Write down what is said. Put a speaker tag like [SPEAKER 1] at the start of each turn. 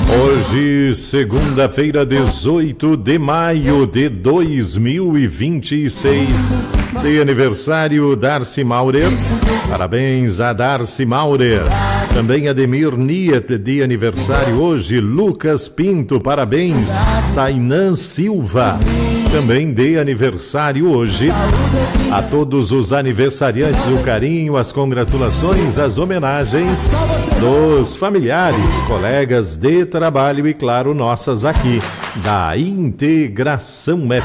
[SPEAKER 1] Hoje, segunda-feira, 18 de maio de 2026. De aniversário, Darcy Maurer. Parabéns a Darcy Maurer. Também Ademir Niet, de aniversário hoje. Lucas Pinto, parabéns. Tainan Silva, também de aniversário hoje. A todos os aniversariantes, o carinho, as congratulações, as homenagens dos familiares, colegas de trabalho e, claro, nossas aqui da Integração FM.